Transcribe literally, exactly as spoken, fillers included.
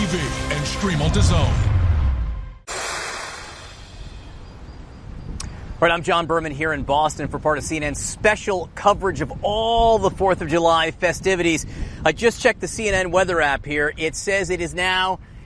V and stream on DAZN. All right, I'm John Berman here in Boston for part of C N N's special coverage of all the fourth of July festivities. I just checked the C N N weather app here. It says it is now